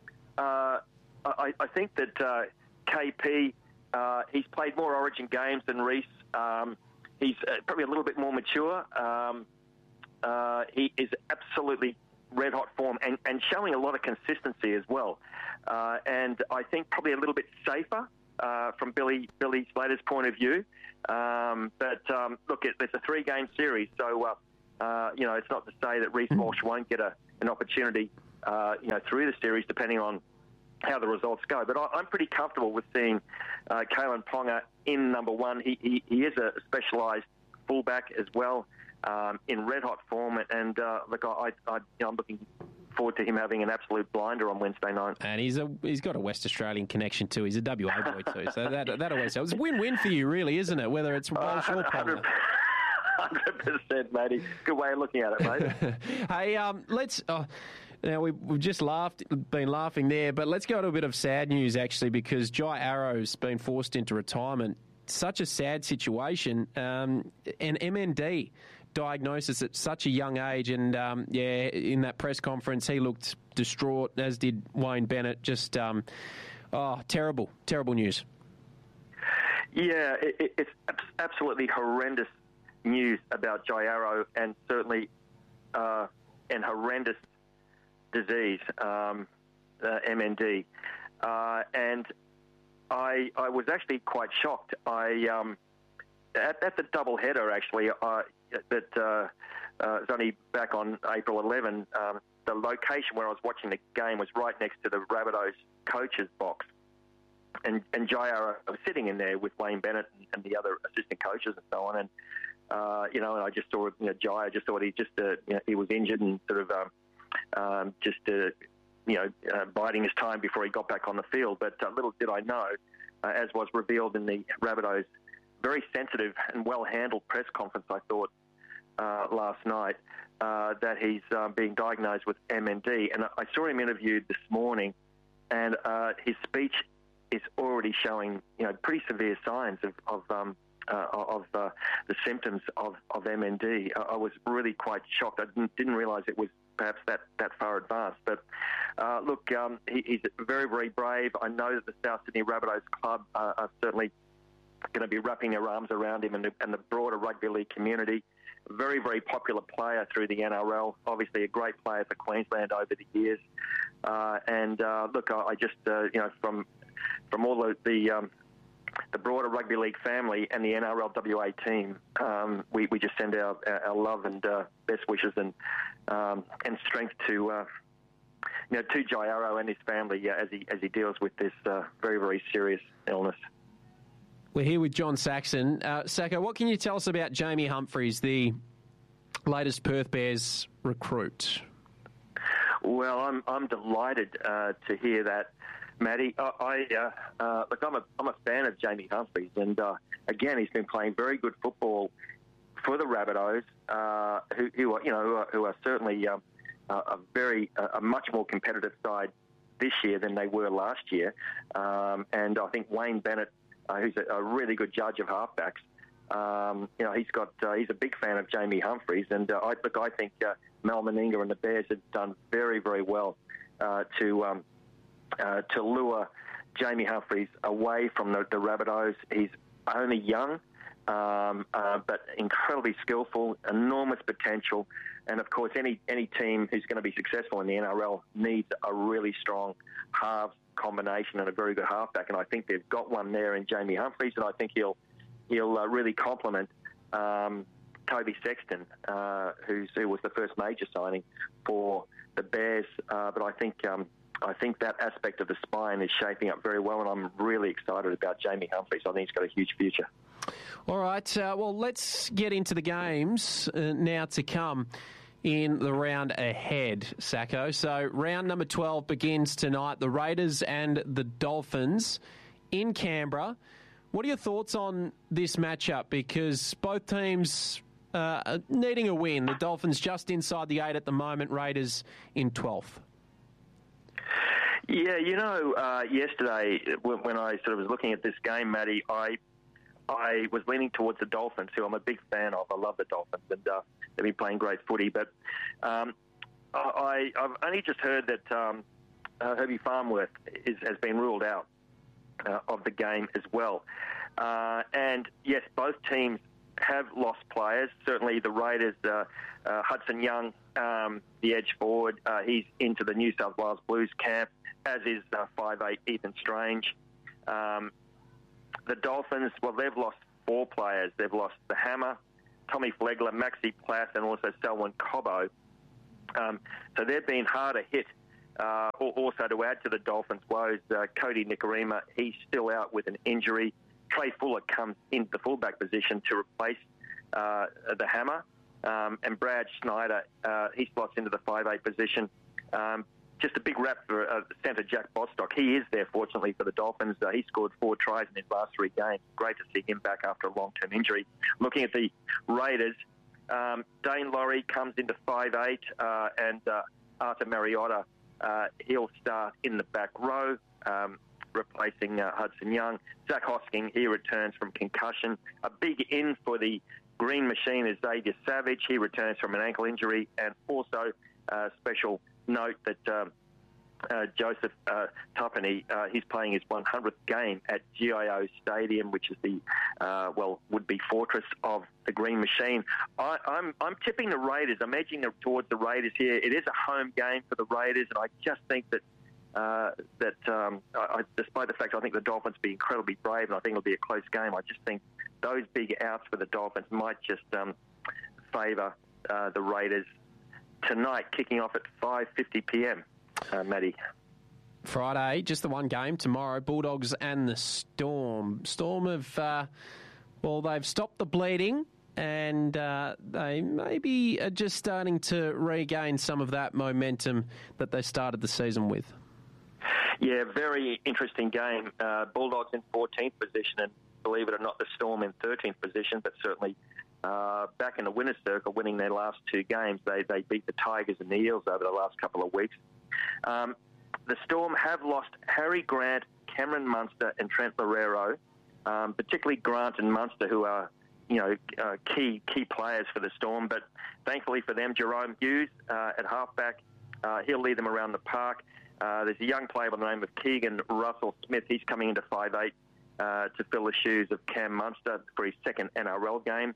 I think that KP he's played more Origin games than Reece. He's probably a little bit more mature. He is absolutely red-hot form and showing a lot of consistency as well. And I think probably a little bit safer from Billy Slater's point of view. But look, it's a 3-game series, so it's not to say that Reece Walsh won't get an opportunity, through the series, depending on how the results go. But I'm pretty comfortable with seeing Kalen Ponga in number 1. He is a specialised fullback as well, in red-hot form, and look, I'm looking forward to him having an absolute blinder on Wednesday night. And he's got a West Australian connection too. He's a WA boy too, so that always helps. It's a win-win for you, really, isn't it? Whether it's Walsh or Ponga. 100%, matey. Good way of looking at it, mate. Hey, let's. Now, we've just been laughing there, but let's go to a bit of sad news, actually, because Jai Arrow's been forced into retirement. Such a sad situation. An MND diagnosis at such a young age, and, in that press conference, he looked distraught, as did Wayne Bennett. Just, terrible news. Yeah, it's absolutely horrendous news about Jai Arrow, and certainly an horrendous disease, MND, and I was actually quite shocked. At the double header, actually, that was only back on April 11. The location where I was watching the game was right next to the Rabbitohs coaches box, and Jai Arrow was sitting in there with Wayne Bennett and the other assistant coaches and so on, and and I just saw Jai. I just thought he was injured and sort of biding his time before he got back on the field. But little did I know, as was revealed in the Rabbitohs' very sensitive and well-handled press conference, I thought, last night, that he's being diagnosed with MND. And I saw him interviewed this morning, and his speech is already showing, pretty severe signs of the symptoms of MND. I was really quite shocked. I didn't realise it was perhaps that far advanced. But look, he's very, very brave. I know that the South Sydney Rabbitohs club are certainly going to be wrapping their arms around him and the broader rugby league community. Very, very popular player through the NRL. Obviously a great player for Queensland over the years. Look, I just, from all the broader rugby league family and the NRL WA team, we just send our love and best wishes and strength to Jai Arrow and his family as he deals with this very, very serious illness. We're here with John Saxon. Sacco, what can you tell us about Jamie Humphries, the latest Perth Bears recruit? Well, I'm delighted to hear that, Matty. Look, I'm a fan of Jamie Humphries, and again, he's been playing very good football for the Rabbitohs, who are certainly a much more competitive side this year than they were last year. And I think Wayne Bennett, who's a really good judge of halfbacks, he's a big fan of Jamie Humphries, and I think Mal Meninga and the Bears have done very, very well to lure Jamie Humphries away from the Rabbitohs. He's only young, but incredibly skillful, enormous potential, and of course, any team who's going to be successful in the NRL needs a really strong halves combination and a very good halfback, and I think they've got one there in Jamie Humphries, and I think he'll really complement Toby Sexton, who was the first major signing for the Bears. But I think that aspect of the spine is shaping up very well, and I'm really excited about Jamie Humphries. I think he's got a huge future. All right, well, let's get into the games now to come in the round ahead, Sacco. So round number 12 begins tonight. The Raiders and the Dolphins in Canberra. What are your thoughts on this matchup? Because both teams are needing a win. The Dolphins just inside the 8 at the moment, Raiders in 12th. Yeah, yesterday when I sort of was looking at this game, Matty, I was leaning towards the Dolphins, who I'm a big fan of. I love the Dolphins, and they've been playing great footy. But I've only just heard that Herbie Farnworth has been ruled out of the game as well. And yes, both teams have lost players. Certainly the Raiders, Hudson Young the edge forward. He's into the New South Wales Blues camp, as is 5'8" Ethan Strange. The Dolphins, well, they've lost 4 players. They've lost the Hammer, Tommy Flegler, Maxi Plath, and also Selwyn Cobbo. So they've been harder hit. Also, to add to the Dolphins' woes, Cody Nikorima, he's still out with an injury. Trey Fuller comes into the fullback position to replace the Hammer. And Brad Schneider, he slots into the 5'8" position. Just a big rap for centre Jack Bostock. He is there, fortunately, for the Dolphins. He scored 4 tries in his last 3 games. Great to see him back after a long-term injury. Looking at the Raiders, Dane Laurie comes into 5'8", and Arthur Mariotta, he'll start in the back row, replacing Hudson Young. Zach Hosking, he returns from concussion. A big in for the Green Machine is Xavier Savage. He returns from an ankle injury. And also special note that Joseph Tuppeny, he's playing his 100th game at GIO Stadium, which is the, would-be fortress of the Green Machine. I'm tipping the Raiders. I'm edging towards the Raiders here. It is a home game for the Raiders, and I just think that despite the fact I think the Dolphins will be incredibly brave, and I think it'll be a close game, I just think those big outs for the Dolphins might just favour the Raiders tonight, kicking off at 5:50 p.m. Matty. Friday, just the one game. Tomorrow, Bulldogs and the Storm. Storm have, they've stopped the bleeding, and they maybe are just starting to regain some of that momentum that they started the season with. Yeah, very interesting game. Bulldogs in 14th position, and believe it or not, the Storm in 13th position, but certainly back in the winner's circle, winning their last 2 games. They beat the Tigers and the Eels over the last couple of weeks. The Storm have lost Harry Grant, Cameron Munster and Trent Loureiro, particularly Grant and Munster, who are key players for the Storm. But thankfully for them, Jerome Hughes at halfback, he'll lead them around the park. There's a young player by the name of Keegan Russell Smith. He's coming into 5'8", to fill the shoes of Cam Munster for his second NRL game.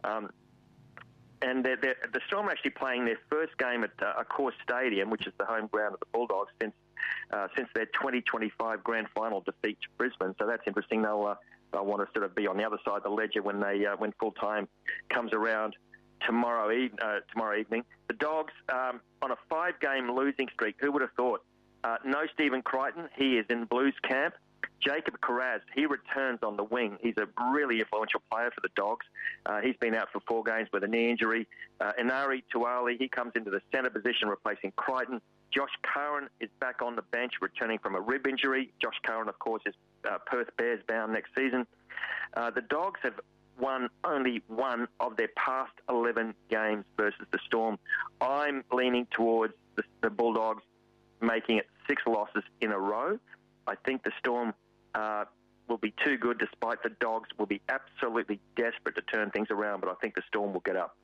And the Storm are actually playing their first game at Accor Stadium, which is the home ground of the Bulldogs, since their 2025 grand final defeat to Brisbane. So that's interesting. They'll want to sort of be on the other side of the ledger when full time comes around tomorrow evening. The Dogs on a 5-game losing streak. Who would have thought? No Stephen Crichton. He is in Blues camp. Jacob Carraz, he returns on the wing. He's a really influential player for the Dogs. He's been out for 4 games with a knee injury. Inari Tuali, he comes into the centre position replacing Crichton. Josh Curran is back on the bench returning from a rib injury. Josh Curran, of course, is Perth Bears bound next season. The Dogs have won only 1 of their past 11 games versus the Storm. I'm leaning towards the Bulldogs making it 6 losses in a row. I think the Storm will be too good, despite the Dogs will be absolutely desperate to turn things around, but I think the Storm will get up.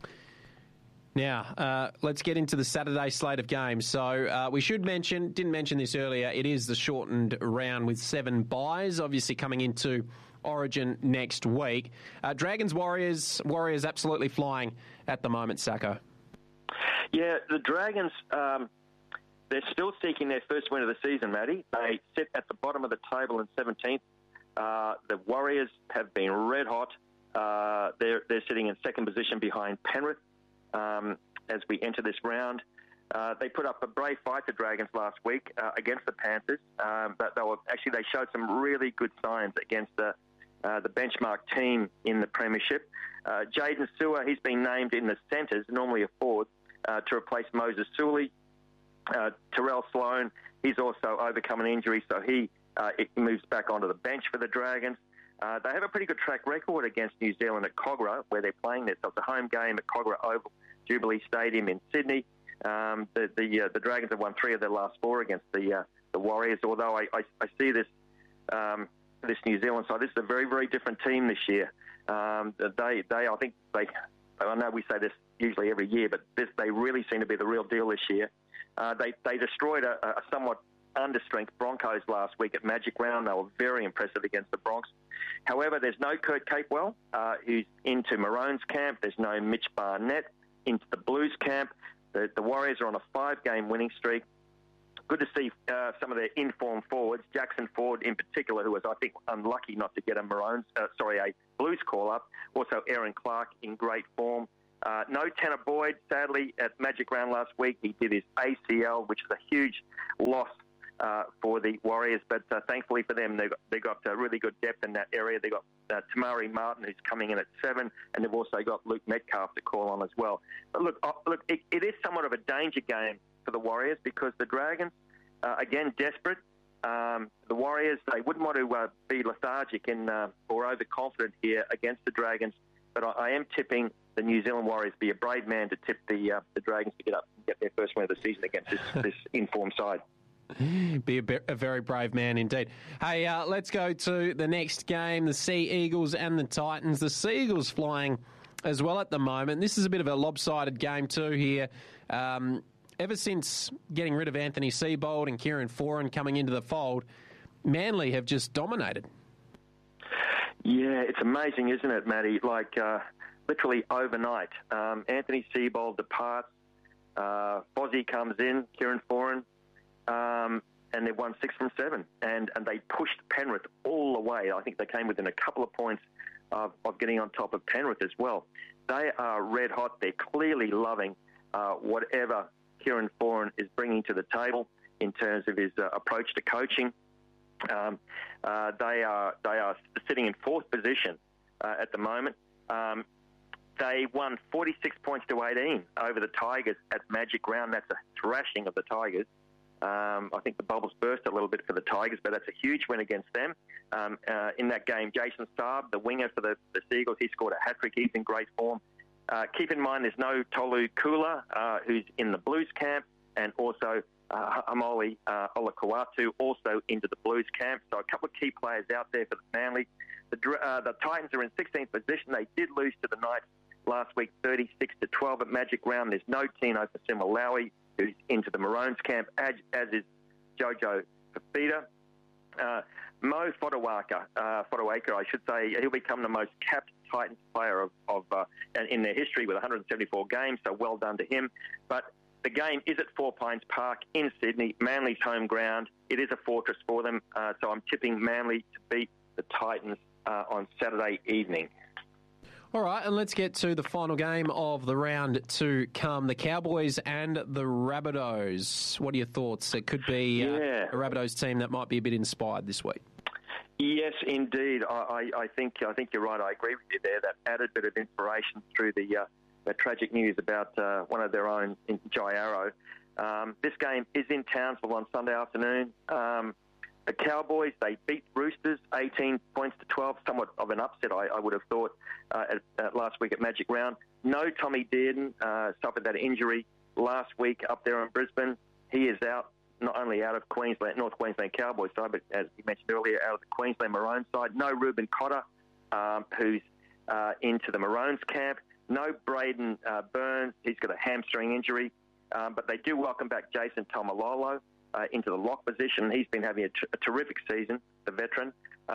Now, let's get into the Saturday slate of games. So we didn't mention this earlier, it is the shortened round with 7 byes, obviously coming into Origin next week. Dragons Warriors absolutely flying at the moment, Sacco. Yeah, the Dragons, they're still seeking their first win of the season, Matty. They sit at the bottom of the table in 17th. The Warriors have been red hot. They're sitting in second position behind Penrith as we enter this round. They put up a brave fight, the Dragons, last week against the Panthers, but they showed some really good signs against the benchmark team in the Premiership. Jaden Sewer, he's been named in the centres, normally a forward, to replace Moses Suley. Terrell Sloan, he's also overcome an injury, so he moves back onto the bench for the Dragons. They have a pretty good track record against New Zealand at Kogarah, where they're playing this. So it's a home game at Kogarah Oval, Jubilee Stadium in Sydney. The Dragons have won 3 of their last 4 against the Warriors. Although I see this New Zealand side, this is a very, very different team this year. I know we say this usually every year, but they really seem to be the real deal this year. They destroyed a somewhat understrength Broncos last week at Magic Round. They were very impressive against the Bronx. However, there's no Kurt Capewell, who's into Maroon's camp. There's no Mitch Barnett into the Blues camp. The Warriors are on a 5-game winning streak. Good to see some of their informed forwards, Jackson Ford in particular, who was, I think, unlucky not to get a Blues call-up. Also, Aaron Clark in great form. No Tanner Boyd, sadly, at Magic Round last week. He did his ACL, which is a huge loss for the Warriors. But thankfully for them, they got really good depth in that area. They got Tamari Martin, who's coming in at 7, and they've also got Luke Metcalf to call on as well. But look, it is somewhat of a danger game for the Warriors because the Dragons, again, desperate. The Warriors, they wouldn't want to be lethargic or overconfident here against the Dragons, but I am tipping the New Zealand Warriors be a brave man to tip the Dragons to get up and get their first win of the season against this informed side. Be a very brave man indeed. Hey, let's go to the next game, the Sea Eagles and the Titans. The Sea Eagles flying as well at the moment. This is a bit of a lopsided game too here. Ever since getting rid of Anthony Seibold and Kieran Foran coming into the fold, Manly have just dominated. Yeah, it's amazing, isn't it, Matty? Like, literally overnight. Anthony Seibold departs, Fozzie comes in, Kieran Foran, and they've won 6 from 7. And they pushed Penrith all the way. I think they came within a couple of points of getting on top of Penrith as well. They are red hot. They're clearly loving whatever Kieran Foran is bringing to the table in terms of his approach to coaching. They are sitting in 4th position at the moment. They won 46 points to 18 over the Tigers at Magic Round. That's a thrashing of the Tigers. I think the bubbles burst a little bit for the Tigers, but that's a huge win against them. In that game, Jason Saab, the winger for the Seagulls, he scored a hat-trick. He's in great form. Keep in mind there's no Tolu Kula, who's in the Blues camp, and also Hamoli Olakuatu also into the Blues camp. So a couple of key players out there for the Manly. The Titans are in 16th position. They did lose to the Knights last week, 36-12 at Magic Round. There's no Tino Fasimalawi, who's into the Maroons camp, as is Jojo Fafita. Mo Fotuaika, I should say, he'll become the most capped Titans player in their history with 174 games, so well done to him. But the game is at Four Pines Park in Sydney, Manly's home ground. It is a fortress for them, so I'm tipping Manly to beat the Titans on Saturday evening. All right, and let's get to the final game of the round to come, the Cowboys and the Rabbitohs. What are your thoughts? It could be a Rabbitohs team that might be a bit inspired this week. Yes, indeed. I think you're right. I agree with you there. That added bit of inspiration through the tragic news about one of their own, Jai Arrow. This game is in Townsville on Sunday afternoon. The Cowboys, they beat Roosters 18 points to 12, somewhat of an upset, I would have thought, last week at Magic Round. No Tommy Dearden, suffered that injury last week up there in Brisbane. He is out, not only out of North Queensland Cowboys side, but as you mentioned earlier, out of the Queensland Maroons side. No Ruben Cotter, who's into the Maroons camp. No Braden Burns, he's got a hamstring injury. But they do welcome back Jason Taumalolo into the lock position. He's been having a terrific season, the veteran.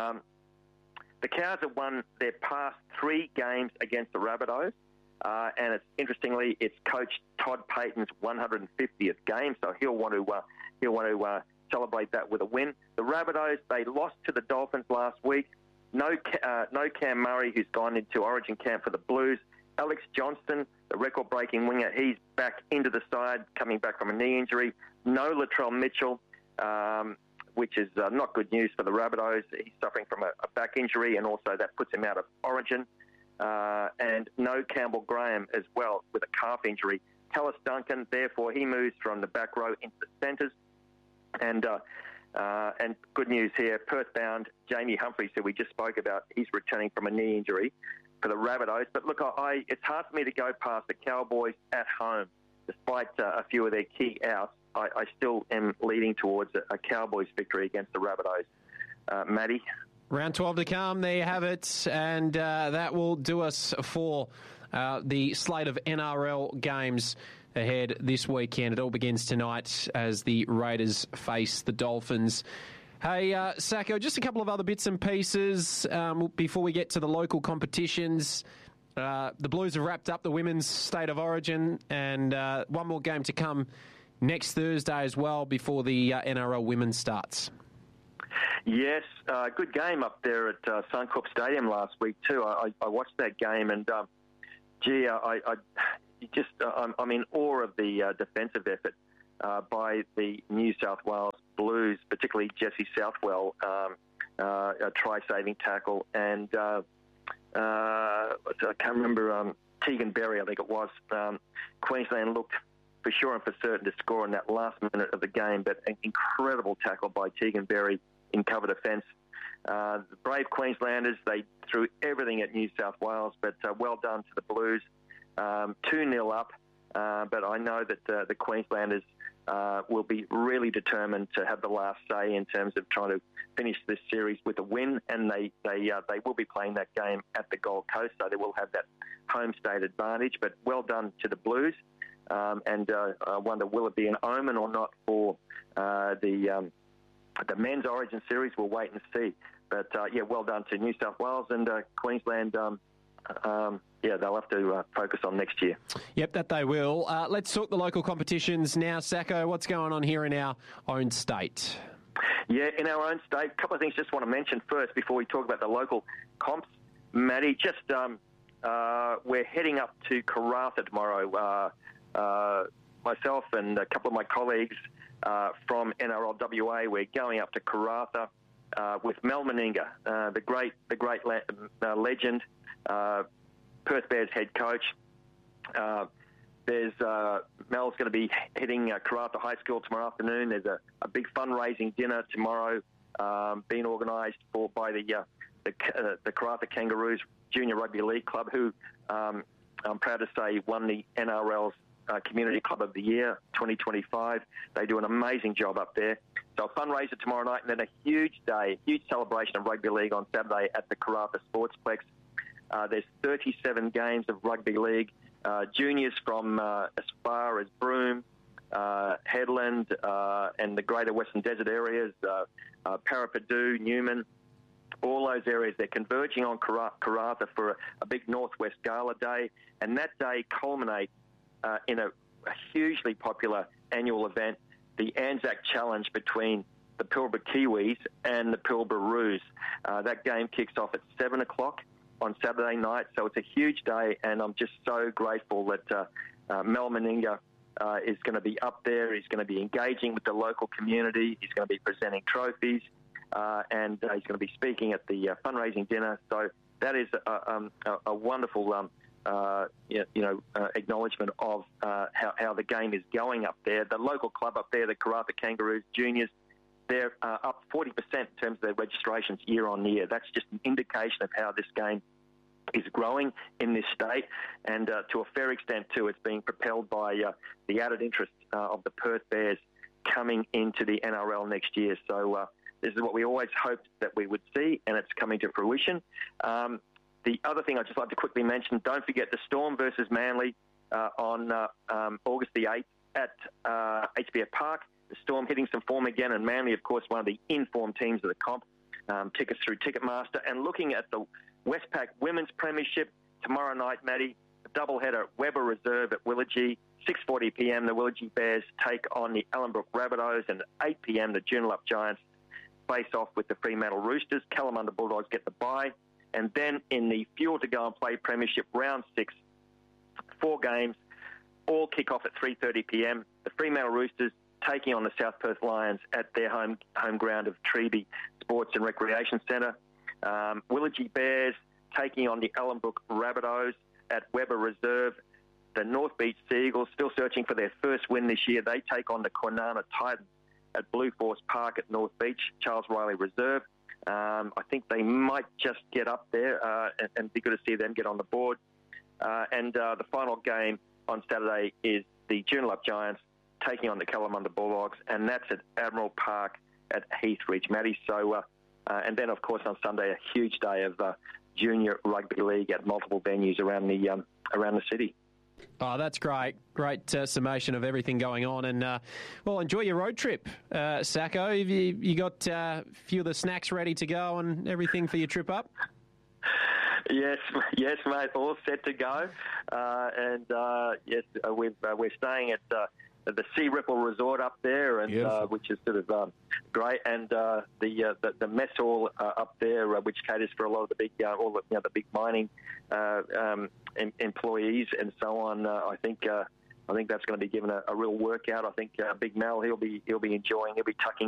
The Cows have won their past 3 games against the Rabbitohs, and interestingly, it's Coach Todd Payton's 150th game, so he'll want to celebrate that with a win. The Rabbitohs, they lost to the Dolphins last week. No Cam Murray, who's gone into Origin camp for the Blues. Alex Johnston, the record-breaking winger, he's back into the side, coming back from a knee injury. No Latrell Mitchell, which is not good news for the Rabbitohs. He's suffering from a back injury, and also that puts him out of Origin. And no Campbell Graham as well with a calf injury. Tallis Duncan, therefore, he moves from the back row into the centres. And good news here, Perth-bound Jamie Humphries, who we just spoke about, he's returning from a knee injury for the Rabbitohs. But look, it's hard for me to go past the Cowboys at home. Despite a few of their key outs, I still am leading towards a Cowboys victory against the Rabbitohs. Matty? Round 12 to come, there you have it. And that will do us for the slate of NRL games ahead this weekend. It all begins tonight as the Raiders face the Dolphins. Hey, Sacco, just a couple of other bits and pieces before we get to the local competitions. The Blues have wrapped up the women's State of Origin, and one more game to come next Thursday as well before the NRL Women's starts. Yes, good game up there at Suncorp Stadium last week too. I watched that game, and I'm in awe of the defensive effort by the New South Wales Blues, particularly Jessie Southwell, a try-saving tackle, and I can't remember, Tegan Berry, I think it was. Queensland looked for sure and for certain to score in that last minute of the game, but an incredible tackle by Tegan Berry in cover defence. The brave Queenslanders, they threw everything at New South Wales, but well done to the Blues. 2-0 up, but I know that the Queenslanders will be really determined to have the last say in terms of trying to finish this series with a win, and they will be playing that game at the Gold Coast, so they will have that home state advantage. But well done to the Blues, and I wonder, will it be an omen or not for the men's Origin series? We'll wait and see. But well done to New South Wales and Queensland. They'll have to focus on next year. Yep, that they will. Let's talk the local competitions now. Sacco, what's going on here in our own state? Yeah, in our own state, a couple of things just want to mention first before we talk about the local comps. Maddie, just we're heading up to Karratha tomorrow. Myself and a couple of my colleagues from NRL WA, we're going up to Karratha with Mel Meninga, the great legend, Perth Bears head coach. Mel's going to be hitting Karratha High School tomorrow afternoon. There's a big fundraising dinner tomorrow being organised by the Karratha Kangaroos Junior Rugby League Club, who I'm proud to say won the NRL's Community Club of the Year 2025. They do an amazing job up there. So a fundraiser tomorrow night, and then a huge celebration of rugby league on Saturday at the Karratha Sportsplex. There's 37 games of rugby league. Juniors from as far as Broome, Headland, and the greater Western Desert areas, Parapadu, Newman, all those areas, they're converging on Karratha for a big Northwest Gala Day, and that day culminates in a hugely popular annual event, the Anzac Challenge between the Pilbara Kiwis and the Pilbara Roos. That game kicks off at 7 o'clock on Saturday night, so it's a huge day, and I'm just so grateful that Mel Meninga is going to be up there. He's going to be engaging with the local community. He's going to be presenting trophies, and he's going to be speaking at the fundraising dinner. So that is a wonderful acknowledgement of how the game is going up there. The local club up there, the Karratha Kangaroos Juniors, they're up 40% in terms of their registrations year on year. That's just an indication of how this game is growing in this state, and to a fair extent too, it's being propelled by the added interest of the Perth Bears coming into the NRL next year. So this is what we always hoped that we would see, and it's coming to fruition. The other thing I'd just like to quickly mention, don't forget the Storm versus Manly on August the 8th at HBF Park. The Storm hitting some form again, and Manly, of course, one of the informed teams of the comp. Tickets through Ticketmaster. And looking at the Westpac Women's Premiership tomorrow night, Maddie, a doubleheader, Weber Reserve at Willagee. 6:40 p.m, the Willagee Bears take on the Ellenbrook Rabbitohs, and at 8 p.m, the Joondalup Giants face off with the Fremantle Roosters. Kalamunda Bulldogs get the bye. And then in the Fuel to Go and Play Premiership Round 6, 4 games, all kick off at 3:30 p.m. The Fremantle Roosters taking on the South Perth Lions at their home ground of Treeby Sports and Recreation Centre. Willagee Bears taking on the Ellenbrook Rabbitohs at Weber Reserve. The North Beach Seagulls, still searching for their first win this year, they take on the Kwinana Titans at Blue Force Park at North Beach, Charles Riley Reserve. I think they might just get up there and be good to see them get on the board. And the final game on Saturday is the Joondalup Giants taking on the Kalamunda Bulldogs, and that's at Admiral Park at Heathridge, Maddie. So, and then, of course, on Sunday, a huge day of junior rugby league at multiple venues around the city. Oh, that's great. Great summation of everything going on. And, well, enjoy your road trip, Sacco. You got a few of the snacks ready to go and everything for your trip up? Yes, mate. All set to go, we're staying at the Sea Ripple Resort up there, and which is sort of great, and the mess hall up there, which caters for a lot of the big, the big mining employees and so on. I think that's going to be given a real workout. I think Big Mel he'll be enjoying. He'll be tucking